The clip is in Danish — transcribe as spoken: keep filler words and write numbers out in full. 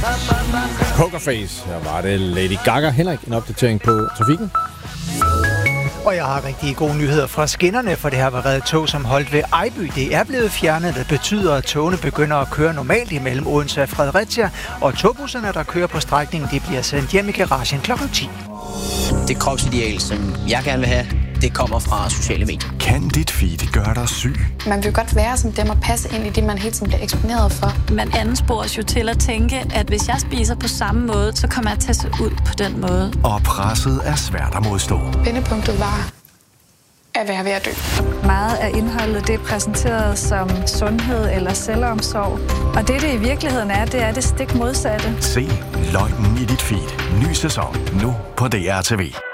Pokerface. Her var det Lady Gaga. Henrik, en opdatering på trafikken. Og jeg har rigtig gode nyheder fra skinnerne, for det her var reddet tog, som holdt ved Ejby. Det er blevet fjernet, det betyder, at togene begynder at køre normalt imellem Odense og Fredericia, og togbusserne, der kører på strækningen, de bliver sendt hjem i garagen klokken ti. Det kropsideal, som jeg gerne vil have, det kommer fra sociale medier. Kan dit feed gøre dig syg? Man vil godt være som dem og passe ind i det, man hele tiden bliver eksponeret for. Man anspores jo til at tænke, at hvis jeg spiser på samme måde, så kommer jeg til at se ud på den måde. Og presset er svært at modstå. Vendepunktet var at være ved at dø. Meget af indholdet, det er præsenteret som sundhed eller selvomsorg. Og det, det i virkeligheden er, det er det stik modsatte. Se løgnen i dit feed. Ny sæson nu på D R T V.